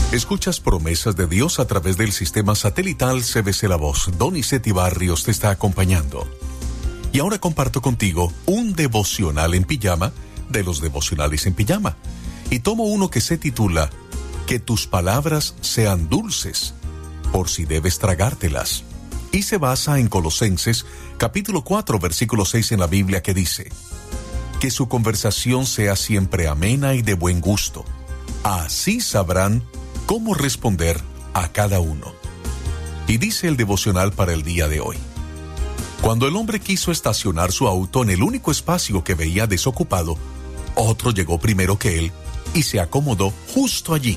Escuchas Promesas de Dios a través del sistema satelital CBC La Voz. Donizetti Barrios te está acompañando. Y ahora comparto contigo un devocional en pijama de los devocionales en pijama. Y tomo uno que se titula Que tus palabras sean dulces, por si debes tragártelas. Y se basa en Colosenses, capítulo 4, versículo 6 en la Biblia, que dice: Que su conversación sea siempre amena y de buen gusto. Así sabrán cómo responder a cada uno. Y dice el devocional para el día de hoy: Cuando el hombre quiso estacionar su auto en el único espacio que veía desocupado, otro llegó primero que él y se acomodó justo allí.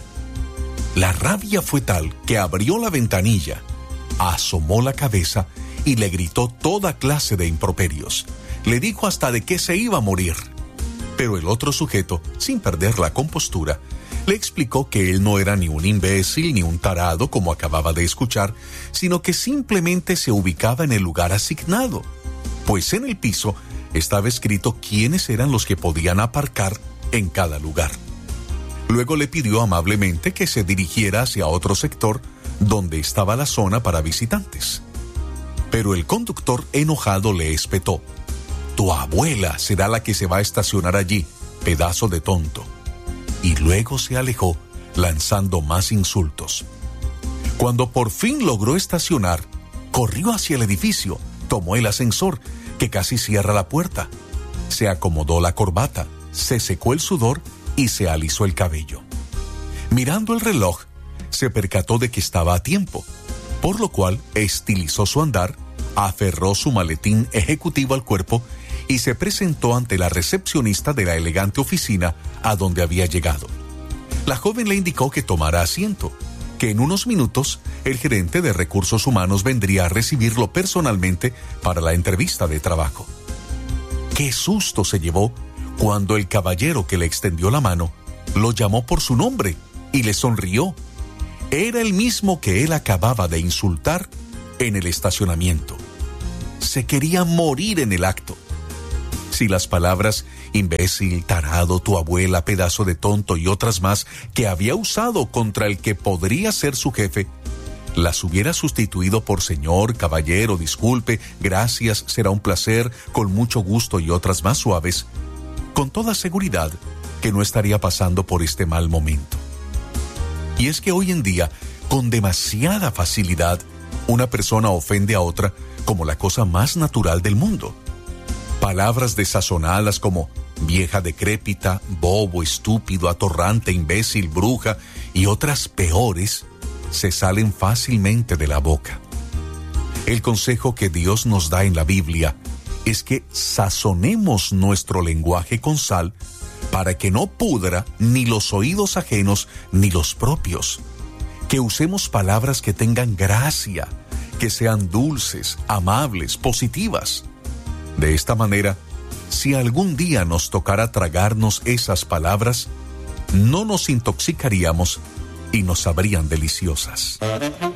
La rabia fue tal que abrió la ventanilla, asomó la cabeza y le gritó toda clase de improperios. Le dijo hasta de que se iba a morir. Pero el otro sujeto, sin perder la compostura, le explicó que él no era ni un imbécil ni un tarado como acababa de escuchar, sino que simplemente se ubicaba en el lugar asignado, pues en el piso estaba escrito quiénes eran los que podían aparcar en cada lugar. Luego le pidió amablemente que se dirigiera hacia otro sector donde estaba la zona para visitantes. Pero el conductor enojado le espetó: Tu abuela será la que se va a estacionar allí, pedazo de tonto. Y luego se alejó, lanzando más insultos. Cuando por fin logró estacionar, corrió hacia el edificio, tomó el ascensor, que casi cierra la puerta. Se acomodó la corbata, se secó el sudor y se alisó el cabello. Mirando el reloj, se percató de que estaba a tiempo, por lo cual estilizó su andar, aferró su maletín ejecutivo al cuerpo y se presentó ante la recepcionista de la elegante oficina a donde había llegado. La joven le indicó que tomara asiento, que en unos minutos el gerente de recursos humanos vendría a recibirlo personalmente para la entrevista de trabajo. ¡Qué susto se llevó cuando el caballero que le extendió la mano lo llamó por su nombre y le sonrió! Era el mismo que él acababa de insultar en el estacionamiento. Se quería morir en el acto. Si las palabras imbécil, tarado, tu abuela, pedazo de tonto y otras más que había usado contra el que podría ser su jefe, las hubiera sustituido por señor, caballero, disculpe, gracias, será un placer, con mucho gusto y otras más suaves, con toda seguridad que no estaría pasando por este mal momento. Y es que hoy en día, con demasiada facilidad, una persona ofende a otra como la cosa más natural del mundo. Palabras desazonadas como vieja decrépita, bobo, estúpido, atorrante, imbécil, bruja y otras peores se salen fácilmente de la boca. El consejo que Dios nos da en la Biblia es que sazonemos nuestro lenguaje con sal para que no pudra ni los oídos ajenos ni los propios. Que usemos palabras que tengan gracia, que sean dulces, amables, positivas. De esta manera, si algún día nos tocara tragarnos esas palabras, no nos intoxicaríamos y nos sabrían deliciosas.